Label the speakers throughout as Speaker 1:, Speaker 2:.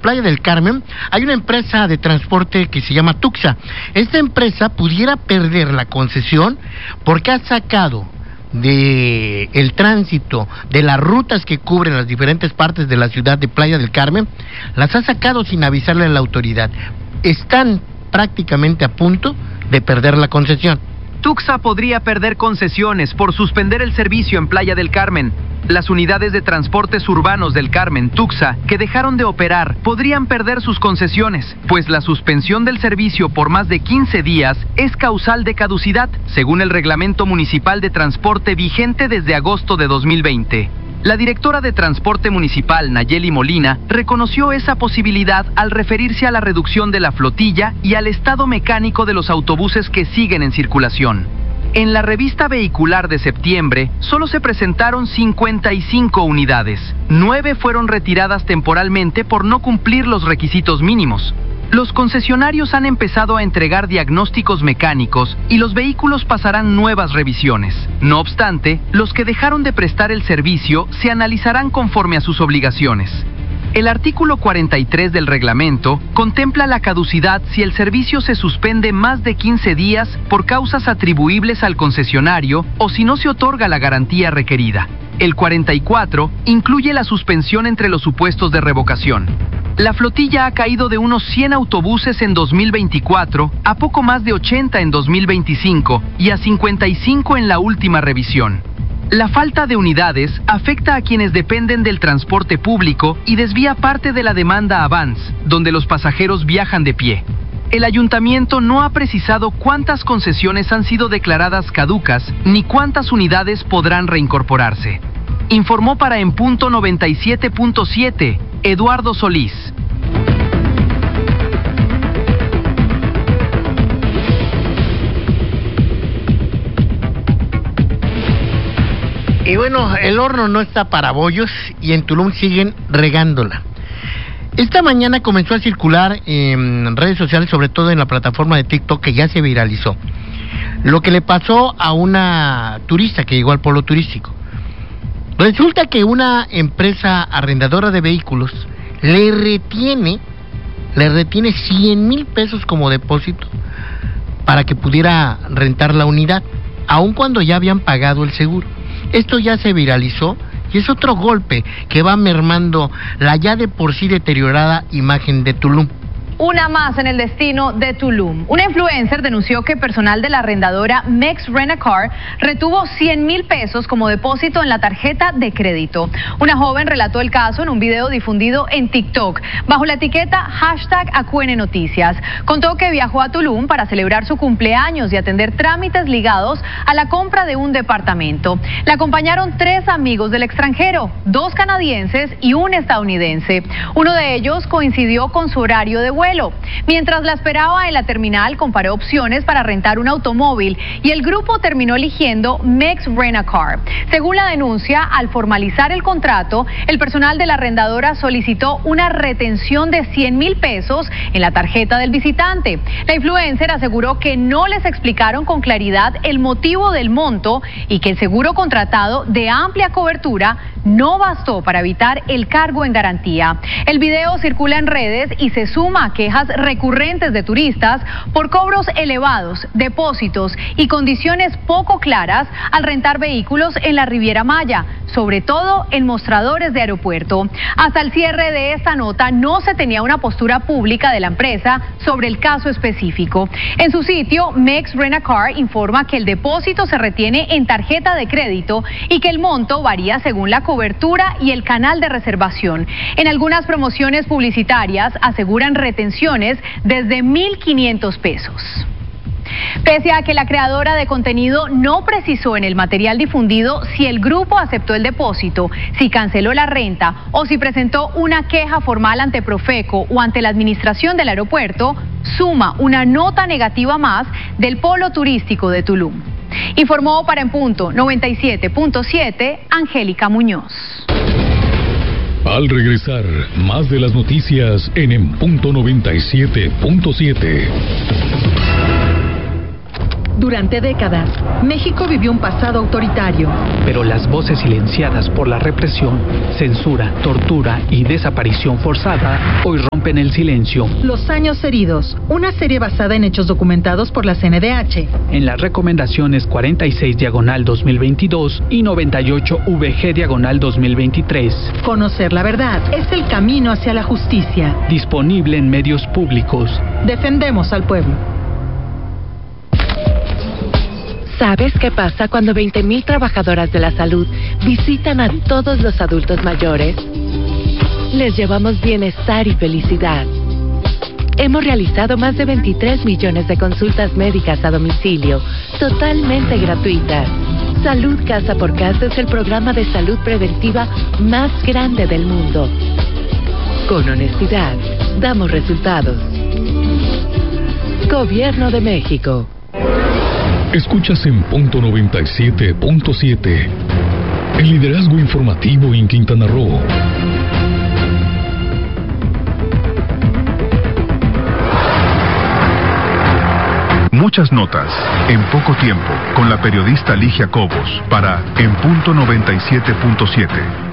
Speaker 1: Playa del Carmen hay una empresa de transporte que se llama Tuxa. Esta empresa pudiera perder la concesión porque ha sacado de el tránsito de las rutas que cubren las diferentes partes de la ciudad de Playa del Carmen, las ha sacado sin avisarle a la autoridad. Están prácticamente a punto de perder la concesión.
Speaker 2: Tuxa podría perder concesiones por suspender el servicio en Playa del Carmen. Las unidades de transportes urbanos del Carmen, Tuxa, que dejaron de operar, podrían perder sus concesiones, pues la suspensión del servicio por más de 15 días es causal de caducidad, según el Reglamento Municipal de Transporte vigente desde agosto de 2020. La directora de Transporte Municipal, Nayeli Molina, reconoció esa posibilidad al referirse a la reducción de la flotilla y al estado mecánico de los autobuses que siguen en circulación. En la revista vehicular de septiembre, solo se presentaron 55 unidades. 9 fueron retiradas temporalmente por no cumplir los requisitos mínimos. Los concesionarios han empezado a entregar diagnósticos mecánicos y los vehículos pasarán nuevas revisiones. No obstante, los que dejaron de prestar el servicio se analizarán conforme a sus obligaciones. El artículo 43 del reglamento contempla la caducidad si el servicio se suspende más de 15 días por causas atribuibles al concesionario o si no se otorga la garantía requerida. El 44 incluye la suspensión entre los supuestos de revocación. La flotilla ha caído de unos 100 autobuses en 2024 a poco más de 80 en 2025 y a 55 en la última revisión. La falta de unidades afecta a quienes dependen del transporte público y desvía parte de la demanda a vans, donde los pasajeros viajan de pie. El ayuntamiento no ha precisado cuántas concesiones han sido declaradas caducas ni cuántas unidades podrán reincorporarse. Informó para En Punto 97.7, Eduardo Solís.
Speaker 1: Y bueno, el horno no está para bollos y en Tulum siguen regándola. Esta mañana comenzó a circular en redes sociales, sobre todo en la plataforma de TikTok, que ya se viralizó, lo que le pasó a una turista que llegó al polo turístico. Resulta que una empresa arrendadora de vehículos le retiene 100,000 pesos como depósito para que pudiera rentar la unidad, aun cuando ya habían pagado el seguro. Esto ya se viralizó y es otro golpe que va mermando la ya de por sí deteriorada imagen de Tulum.
Speaker 3: Una más en el destino de Tulum. Una influencer denunció que personal de la arrendadora Mex Rent a Car retuvo 100,000 pesos como depósito en la tarjeta de crédito. Una joven relató el caso en un video difundido en TikTok bajo la etiqueta #AQNNoticias. Contó que viajó a Tulum para celebrar su cumpleaños y atender trámites ligados a la compra de un departamento. La acompañaron 3 amigos del extranjero, 2 canadienses y un estadounidense. Uno de ellos coincidió con su horario de vuelo. Mientras la esperaba en la terminal, comparó opciones para rentar un automóvil y el grupo terminó eligiendo Mex Rent a Car. Según la denuncia, al formalizar el contrato, el personal de la arrendadora solicitó una retención de 100,000 pesos en la tarjeta del visitante. La influencer aseguró que no les explicaron con claridad el motivo del monto y que el seguro contratado de amplia cobertura no bastó para evitar el cargo en garantía. El video circula en redes y se suma a quejas recurrentes de turistas por cobros elevados, depósitos y condiciones poco claras al rentar vehículos en la Riviera Maya, sobre todo en mostradores de aeropuerto. Hasta el cierre de esta nota no se tenía una postura pública de la empresa sobre el caso específico. En su sitio, Mex Rent a Car informa que el depósito se retiene en tarjeta de crédito y que el monto varía según la cobertura y el canal de reservación. En algunas promociones publicitarias aseguran retenciones desde 1,500 pesos. Pese a que la creadora de contenido no precisó en el material difundido si el grupo aceptó el depósito, si canceló la renta o si presentó una queja formal ante Profeco o ante la administración del aeropuerto, suma una nota negativa más del polo turístico de Tulum. Informó para En Punto 97.7, Angélica Muñoz.
Speaker 4: Al regresar, más de las noticias en Punto 97.7.
Speaker 5: Durante décadas, México vivió un pasado autoritario.
Speaker 6: Pero las voces silenciadas por la represión, censura, tortura y desaparición forzada hoy rompen el silencio.
Speaker 5: Los años heridos, una serie basada en hechos documentados por la CNDH.
Speaker 6: En las recomendaciones 46/2022 y 98/VG/2023.
Speaker 5: Conocer la verdad es el camino hacia la justicia.
Speaker 6: Disponible en medios públicos.
Speaker 5: Defendemos al pueblo.
Speaker 7: ¿Sabes qué pasa cuando 20,000 trabajadoras de la salud visitan a todos los adultos mayores? Les llevamos bienestar y felicidad. Hemos realizado más de 23 millones de consultas médicas a domicilio, totalmente gratuitas. Salud Casa por Casa es el programa de salud preventiva más grande del mundo. Con honestidad, damos resultados. Gobierno de México.
Speaker 4: Escuchas en punto 97.7. El liderazgo informativo en Quintana Roo.
Speaker 8: Muchas notas, en poco tiempo, con la periodista Ligia Cobos, para En Punto 97.7.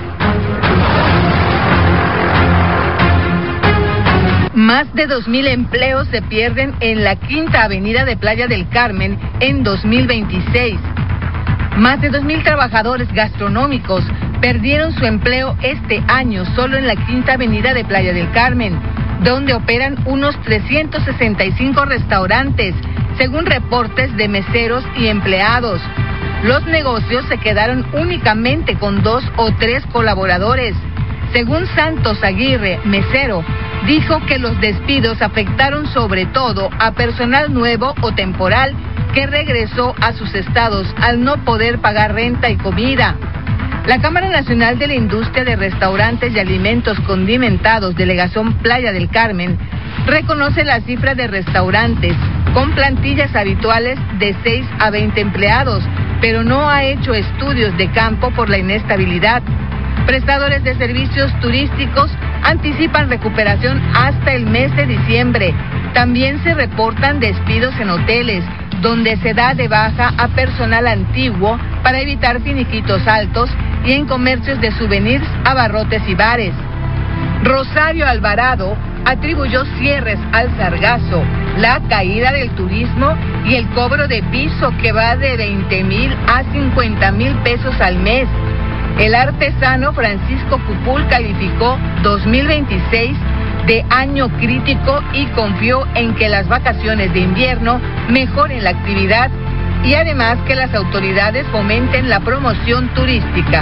Speaker 9: Más de 2,000 empleos se pierden en la Quinta Avenida de Playa del Carmen en 2026. Más de 2,000 trabajadores gastronómicos perdieron su empleo este año solo en la Quinta Avenida de Playa del Carmen, donde operan unos 365 restaurantes, según reportes de meseros y empleados. Los negocios se quedaron únicamente con 2 o 3 colaboradores. Según Santos Aguirre, mesero, dijo que los despidos afectaron sobre todo a personal nuevo o temporal que regresó a sus estados al no poder pagar renta y comida. La Cámara Nacional de la Industria de Restaurantes y Alimentos Condimentados, Delegación Playa del Carmen, reconoce la cifra de restaurantes con plantillas habituales de 6 a 20 empleados, pero no ha hecho estudios de campo por la inestabilidad. Prestadores de servicios turísticos anticipan recuperación hasta el mes de diciembre. También se reportan despidos en hoteles, donde se da de baja a personal antiguo para evitar finiquitos altos, y en comercios de souvenirs, abarrotes y bares. Rosario Alvarado atribuyó cierres al sargazo, la caída del turismo y el cobro de piso que va de 20,000 a 50,000 pesos al mes. El artesano Francisco Pupul calificó 2026 de año crítico y confió en que las vacaciones de invierno mejoren la actividad y además que las autoridades fomenten la promoción turística.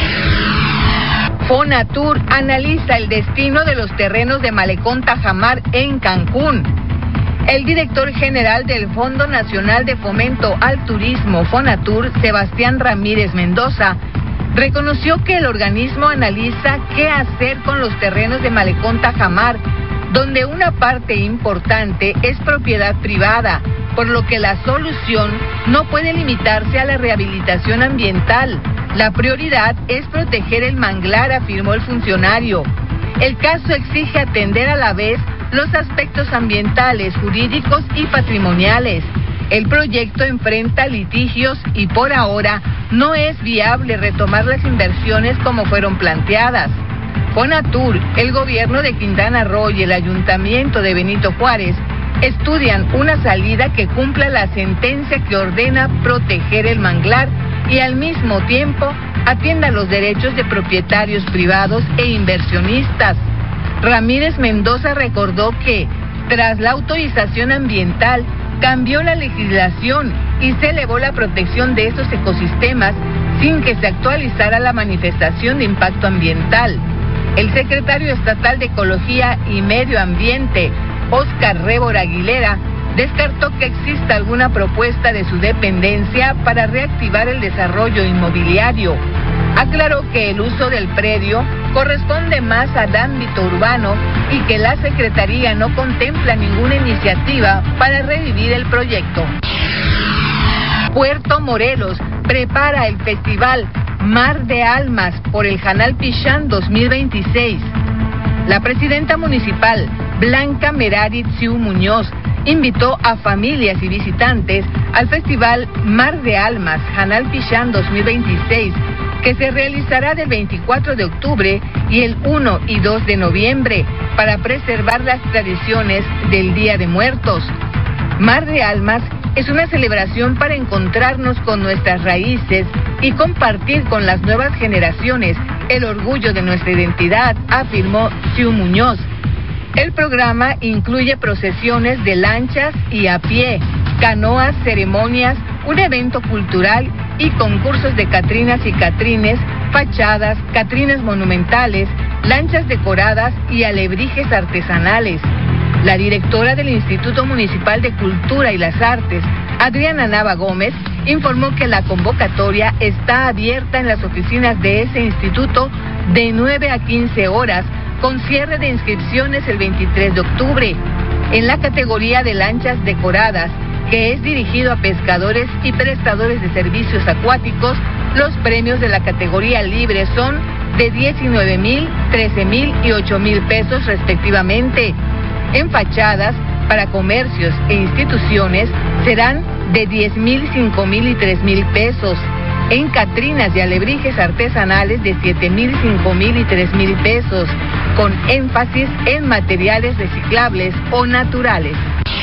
Speaker 9: Fonatur analiza el destino de los terrenos de Malecón Tajamar en Cancún. El director general del Fondo Nacional de Fomento al Turismo, Fonatur, Sebastián Ramírez Mendoza, reconoció que el organismo analiza qué hacer con los terrenos de Malecón Tajamar, donde una parte importante es propiedad privada, por lo que la solución no puede limitarse a la rehabilitación ambiental. La prioridad es proteger el manglar, afirmó el funcionario. El caso exige atender a la vez los aspectos ambientales, jurídicos y patrimoniales. El proyecto enfrenta litigios y por ahora no es viable retomar las inversiones como fueron planteadas. Fonatur, el gobierno de Quintana Roo y el ayuntamiento de Benito Juárez estudian una salida que cumpla la sentencia que ordena proteger el manglar y al mismo tiempo atienda los derechos de propietarios privados e inversionistas. Ramírez Mendoza recordó que, tras la autorización ambiental, cambió la legislación y se elevó la protección de estos ecosistemas sin que se actualizara la manifestación de impacto ambiental. El secretario estatal de Ecología y Medio Ambiente, Óscar Rébora Aguilera, descartó que exista alguna propuesta de su dependencia para reactivar el desarrollo inmobiliario. Aclaró que el uso del predio corresponde más al ámbito urbano y que la Secretaría no contempla ninguna iniciativa para revivir el proyecto. Puerto Morelos prepara el festival Mar de Almas por el Canal Pichán 2026. La presidenta municipal, Blanca Meradith Siu Muñoz invitó a familias y visitantes al Festival Mar de Almas Hanal Pichán 2026, que se realizará del 24 de octubre y el 1 y 2 de noviembre para preservar las tradiciones del Día de Muertos. Mar de Almas es una celebración para encontrarnos con nuestras raíces y compartir con las nuevas generaciones el orgullo de nuestra identidad, afirmó Siu Muñoz. El programa incluye procesiones de lanchas y a pie, canoas, ceremonias, un evento cultural y concursos de catrinas y catrines, fachadas, catrines monumentales, lanchas decoradas y alebrijes artesanales. La directora del Instituto Municipal de Cultura y las Artes, Adriana Nava Gómez, informó que la convocatoria está abierta en las oficinas de ese instituto de 9 a 15 horas, con cierre de inscripciones el 23 de octubre. En la categoría de lanchas decoradas, que es dirigido a pescadores y prestadores de servicios acuáticos, los premios de la categoría libre son de 19,000, 13,000 y 8,000 pesos respectivamente. En fachadas, para comercios e instituciones, serán de 10,000, 5,000 y 3,000 pesos. En catrinas y alebrijes artesanales de 7,000, 5,000 y 3,000 pesos, con énfasis en materiales reciclables o naturales.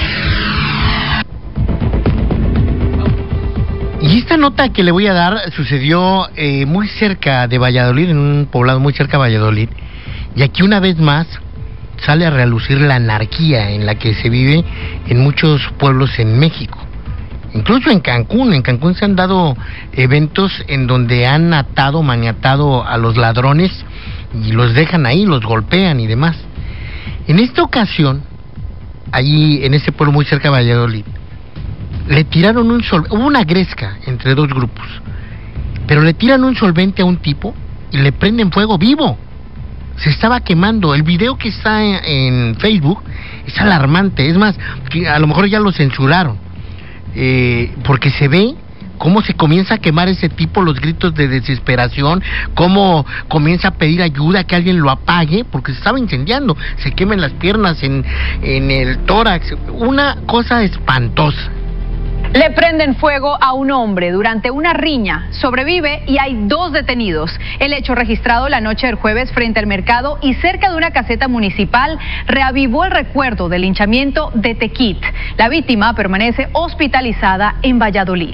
Speaker 1: Y esta nota que le voy a dar sucedió muy cerca de Valladolid, en un poblado muy cerca de Valladolid, y aquí una vez más sale a relucir la anarquía en la que se vive en muchos pueblos en México. Incluso en Cancún se han dado eventos en donde han maniatado a los ladrones y los dejan ahí, los golpean y demás. En esta ocasión, allí en ese pueblo muy cerca de Valladolid, le tiraron hubo una gresca entre dos grupos, pero le tiran un solvente a un tipo y le prenden fuego vivo. Se estaba quemando. El video que está en Facebook es alarmante. Es más, que a lo mejor ya lo censuraron, porque se ve cómo se comienza a quemar ese tipo, los gritos de desesperación, cómo comienza a pedir ayuda, que alguien lo apague, porque se estaba incendiando, se queman las piernas, en el tórax, una cosa espantosa.
Speaker 3: Le prenden fuego a un hombre durante una riña, sobrevive y hay 2 detenidos. El hecho registrado la noche del jueves frente al mercado y cerca de una caseta municipal reavivó el recuerdo del linchamiento de Tequit. La víctima permanece hospitalizada en Valladolid.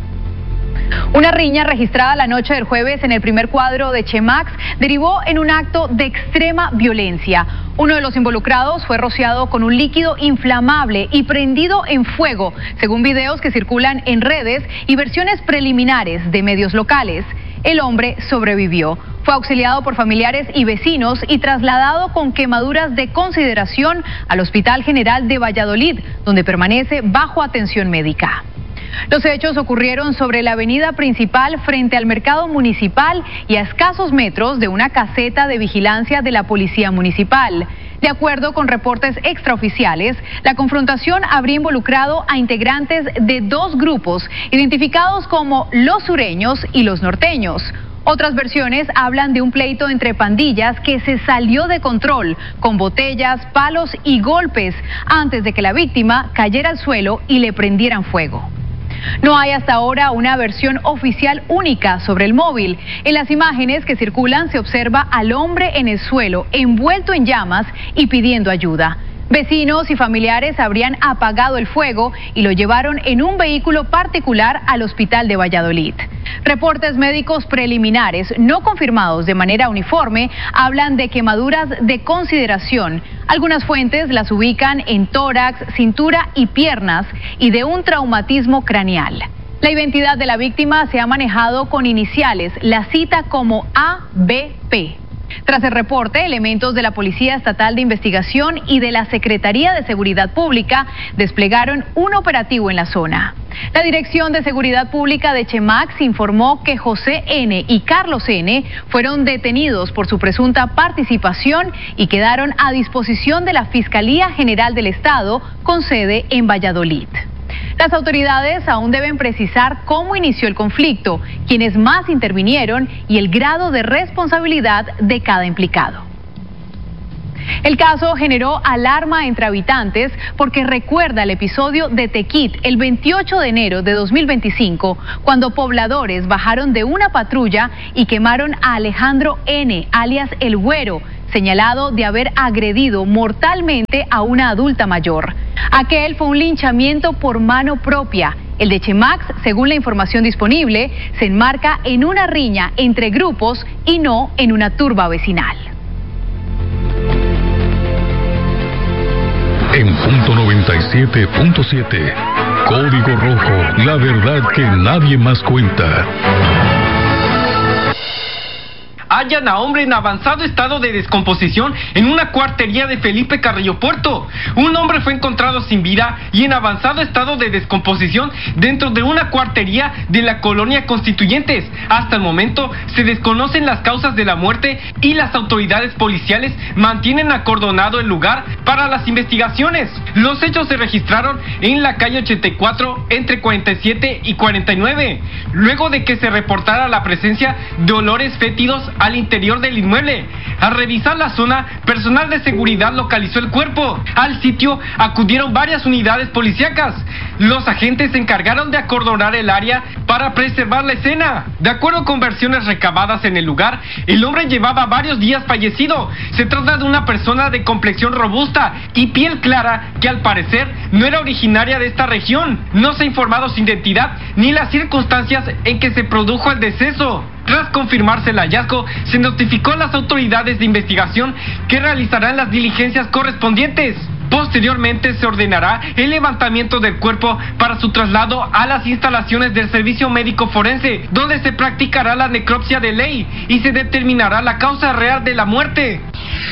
Speaker 3: Una riña registrada la noche del jueves en el primer cuadro de Chemax derivó en un acto de extrema violencia. Uno de los involucrados fue rociado con un líquido inflamable y prendido en fuego, según videos que circulan en redes y versiones preliminares de medios locales. El hombre sobrevivió. Fue auxiliado por familiares y vecinos y trasladado con quemaduras de consideración al Hospital General de Valladolid, donde permanece bajo atención médica. Los hechos ocurrieron sobre la avenida principal frente al mercado municipal y a escasos metros de una caseta de vigilancia de la policía municipal. De acuerdo con reportes extraoficiales, la confrontación habría involucrado a integrantes de 2 grupos identificados como los sureños y los norteños. Otras versiones hablan de un pleito entre pandillas que se salió de control, con botellas, palos y golpes, antes de que la víctima cayera al suelo y le prendieran fuego. No hay hasta ahora una versión oficial única sobre el móvil. En las imágenes que circulan se observa al hombre en el suelo, envuelto en llamas y pidiendo ayuda. Vecinos y familiares habrían apagado el fuego y lo llevaron en un vehículo particular al hospital de Valladolid. Reportes médicos preliminares no confirmados de manera uniforme hablan de quemaduras de consideración. Algunas fuentes las ubican en tórax, cintura y piernas y de un traumatismo craneal. La identidad de la víctima se ha manejado con iniciales, la cita como ABP. Tras el reporte, elementos de la Policía Estatal de Investigación y de la Secretaría de Seguridad Pública desplegaron un operativo en la zona. La Dirección de Seguridad Pública de Chemax informó que José N. y Carlos N. fueron detenidos por su presunta participación y quedaron a disposición de la Fiscalía General del Estado con sede en Valladolid. Las autoridades aún deben precisar cómo inició el conflicto, quiénes más intervinieron y el grado de responsabilidad de cada implicado. El caso generó alarma entre habitantes porque recuerda el episodio de Tequit el 28 de enero de 2025, cuando pobladores bajaron de una patrulla y quemaron a Alejandro N., alias El Güero, señalado de haber agredido mortalmente a una adulta mayor. Aquel fue un linchamiento por mano propia. El de Chemax, según la información disponible, se enmarca en una riña entre grupos y no en una turba vecinal.
Speaker 4: En punto 97.7, Código Rojo, la verdad que nadie más cuenta.
Speaker 10: Hallan a hombre en avanzado estado de descomposición en una cuartería de Felipe Carrillo Puerto. Un hombre fue encontrado sin vida y en avanzado estado de descomposición dentro de una cuartería de la colonia Constituyentes. Hasta el momento se desconocen las causas de la muerte y las autoridades policiales mantienen acordonado el lugar para las investigaciones. Los hechos se registraron en la calle 84 entre 47 y 49, luego de que se reportara la presencia de olores fétidos al interior del inmueble. Al revisar la zona, personal de seguridad localizó el cuerpo. Al sitio acudieron varias unidades policíacas. Los agentes se encargaron de acordonar el área para preservar la escena. De acuerdo con versiones recabadas en el lugar, el hombre llevaba varios días fallecido. Se trata de una persona de complexión robusta y piel clara que al parecer no era originaria de esta región. No se ha informado su identidad ni las circunstancias en que se produjo el deceso. Tras confirmarse el hallazgo, se notificó a las autoridades de investigación que realizarán las diligencias correspondientes. Posteriormente se ordenará el levantamiento del cuerpo para su traslado a las instalaciones del Servicio Médico Forense, donde se practicará la necropsia de ley y se determinará la causa real de la muerte.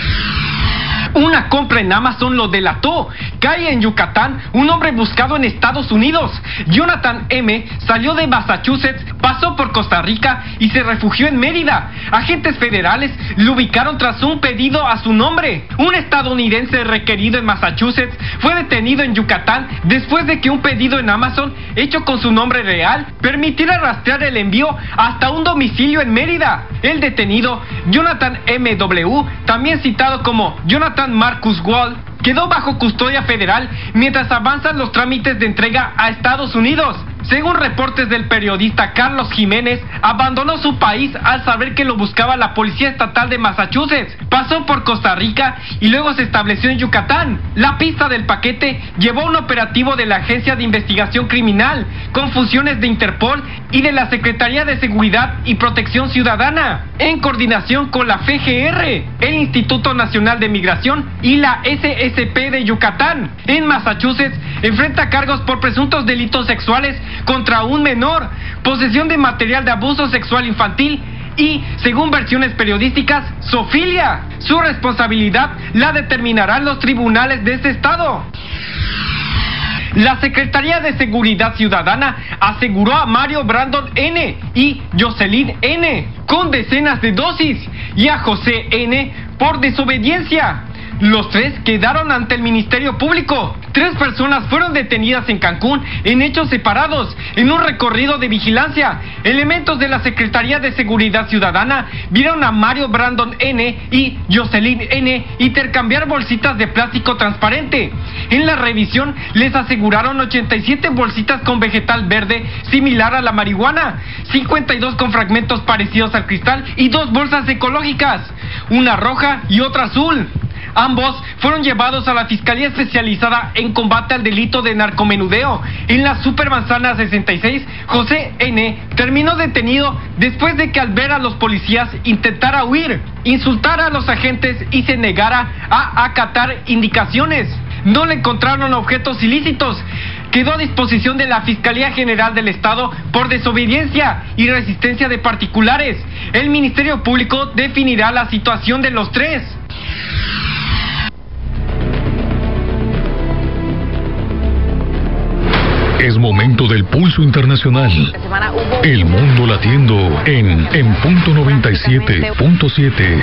Speaker 10: Una compra en Amazon lo delató. Cae en Yucatán un hombre buscado en Estados Unidos. Jonathan M. salió de Massachusetts, pasó por Costa Rica y se refugió en Mérida. Agentes federales lo ubicaron tras un pedido a su nombre. Un estadounidense requerido en Massachusetts fue detenido en Yucatán después de que un pedido en Amazon, hecho con su nombre real, permitiera rastrear el envío hasta un domicilio en Mérida. El detenido, Jonathan M.W., también citado como Jonathan Marcus Wall, quedó bajo custodia federal mientras avanzan los trámites de entrega a Estados Unidos. Según reportes del periodista Carlos Jiménez, abandonó su país al saber que lo buscaba la Policía Estatal de Massachusetts. Pasó por Costa Rica y luego se estableció en Yucatán. La pista del paquete llevó a un operativo de la Agencia de Investigación Criminal, con funciones de Interpol y de la Secretaría de Seguridad y Protección Ciudadana, en coordinación con la FGR, el Instituto Nacional de Migración y la SSP de Yucatán. En Massachusetts enfrenta cargos por presuntos delitos sexuales contra un menor, posesión de material de abuso sexual infantil y, según versiones periodísticas, zoofilia. Su responsabilidad la determinarán los tribunales de este estado. La Secretaría de Seguridad Ciudadana aseguró a Mario Brandon N. y Jocelyn N. con decenas de dosis y a José N. por desobediencia. Los tres quedaron ante el Ministerio Público. 3 personas fueron detenidas en Cancún en hechos separados, en un recorrido de vigilancia. Elementos de la Secretaría de Seguridad Ciudadana vieron a Mario Brandon N. y Jocelyn N. intercambiar bolsitas de plástico transparente. En la revisión les aseguraron 87 bolsitas con vegetal verde similar a la marihuana, 52 con fragmentos parecidos al cristal y 2 bolsas ecológicas, una roja y otra azul. Ambos fueron llevados a la Fiscalía Especializada en Combate al Delito de Narcomenudeo. En la Supermanzana 66, José N. terminó detenido después de que al ver a los policías intentara huir, insultara a los agentes y se negara a acatar indicaciones. No le encontraron objetos ilícitos. Quedó a disposición de la Fiscalía General del Estado por desobediencia y resistencia de particulares. El Ministerio Público definirá la situación de los 3.
Speaker 4: Es momento del pulso internacional. El mundo latiendo en punto 97.7.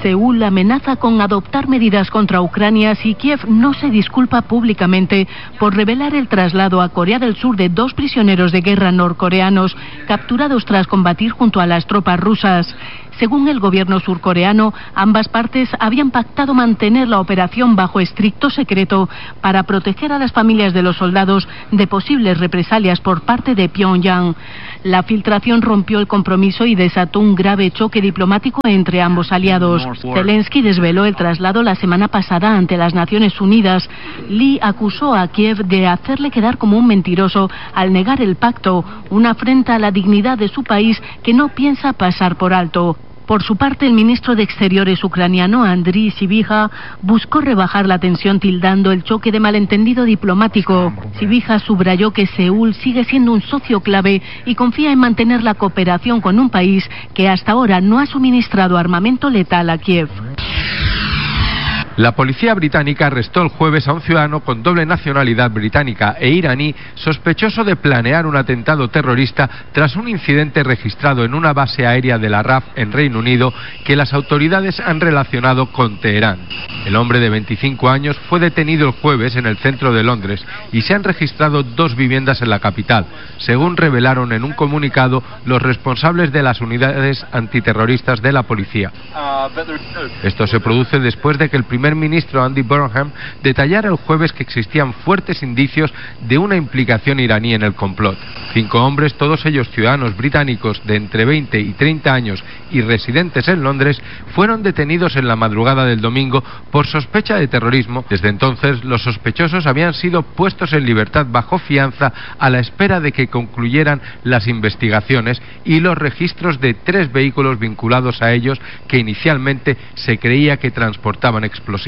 Speaker 11: Seúl amenaza con adoptar medidas contra Ucrania si Kiev no se disculpa públicamente por revelar el traslado a Corea del Sur de 2 prisioneros de guerra norcoreanos capturados tras combatir junto a las tropas rusas. Según el gobierno surcoreano, ambas partes habían pactado mantener la operación bajo estricto secreto para proteger a las familias de los soldados de posibles represalias por parte de Pyongyang. La filtración rompió el compromiso y desató un grave choque diplomático entre ambos aliados. Zelensky desveló el traslado la semana pasada ante las Naciones Unidas. Lee acusó a Kiev de hacerle quedar como un mentiroso al negar el pacto, una afrenta a la dignidad de su país que no piensa pasar por alto. Por su parte, el ministro de Exteriores ucraniano, Andriy Sybiha, buscó rebajar la tensión tildando el choque de malentendido diplomático. Sybiha subrayó que Seúl sigue siendo un socio clave y confía en mantener la cooperación con un país que hasta ahora no ha suministrado armamento letal a Kiev.
Speaker 12: La policía británica arrestó el jueves a un ciudadano con doble nacionalidad británica e iraní sospechoso de planear un atentado terrorista tras un incidente registrado en una base aérea de la RAF en Reino Unido que las autoridades han relacionado con Teherán. El hombre de 25 años fue detenido el jueves en el centro de Londres y se han registrado 2 viviendas en la capital, según revelaron en un comunicado los responsables de las unidades antiterroristas de la policía. Esto se produce después de que el primer ministro Andy Burnham detallara el jueves que existían fuertes indicios de una implicación iraní en el complot. 5 hombres, todos ellos ciudadanos británicos de entre 20 y 30 años y residentes en Londres, fueron detenidos en la madrugada del domingo por sospecha de terrorismo. Desde entonces, los sospechosos habían sido puestos en libertad bajo fianza a la espera de que concluyeran las investigaciones y los registros de 3 vehículos vinculados a ellos que inicialmente se creía que transportaban explosivos.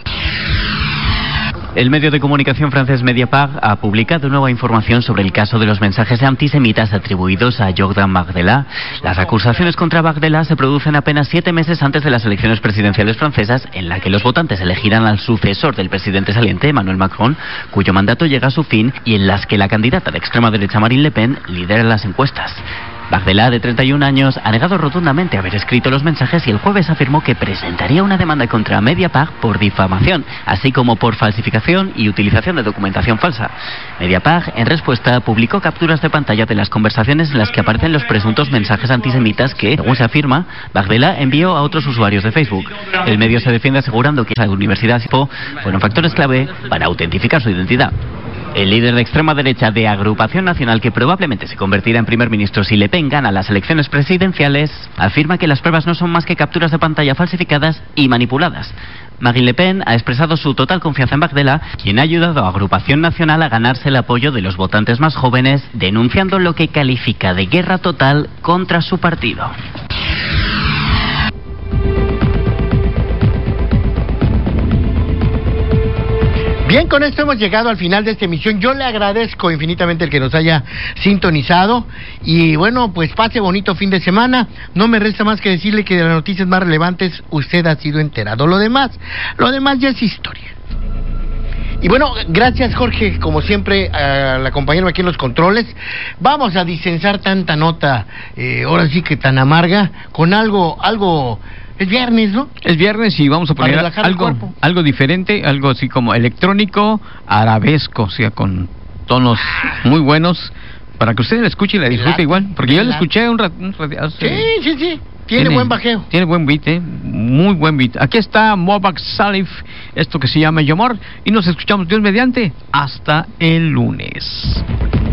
Speaker 13: El medio de comunicación francés Mediapart ha publicado nueva información sobre el caso de los mensajes antisemitas atribuidos a Jordan Bardella. Las acusaciones contra Bardella se producen apenas 7 meses antes de las elecciones presidenciales francesas, en la que los votantes elegirán al sucesor del presidente saliente, Emmanuel Macron, cuyo mandato llega a su fin, y en las que la candidata de extrema derecha Marine Le Pen lidera las encuestas. Bardella, de 31 años, ha negado rotundamente haber escrito los mensajes y el jueves afirmó que presentaría una demanda contra Mediapart por difamación, así como por falsificación y utilización de documentación falsa. Mediapart, en respuesta, publicó capturas de pantalla de las conversaciones en las que aparecen los presuntos mensajes antisemitas que, según se afirma, Bardella envió a otros usuarios de Facebook. El medio se defiende asegurando que la Universidad fueron factores clave para autentificar su identidad. El líder de extrema derecha de Agrupación Nacional, que probablemente se convertirá en primer ministro si Le Pen gana las elecciones presidenciales, afirma que las pruebas no son más que capturas de pantalla falsificadas y manipuladas. Marine Le Pen ha expresado su total confianza en Bardella, quien ha ayudado a Agrupación Nacional a ganarse el apoyo de los votantes más jóvenes, denunciando lo que califica de guerra total contra su partido.
Speaker 1: Bien, con esto hemos llegado al final de esta emisión. Yo le agradezco infinitamente el que nos haya sintonizado y bueno, pues pase bonito fin de semana. No me resta más que decirle que de las noticias más relevantes usted ha sido enterado. Lo demás ya es historia. Y bueno, gracias Jorge, como siempre, al acompañarme aquí en los controles. Vamos a disensar tanta nota, ahora sí que tan amarga, con algo. Es viernes, ¿no?
Speaker 14: Es viernes y vamos a poner algo diferente, algo así como electrónico, arabesco, o sea, con tonos muy buenos, para que usted la escuche y la disfrute igual. Porque yo la escuché un rato.
Speaker 1: Sí. Tiene buen bajeo.
Speaker 14: Tiene buen beat, muy buen beat. Aquí está Mobak Salif, esto que se llama Yomor, y nos escuchamos Dios mediante hasta el lunes.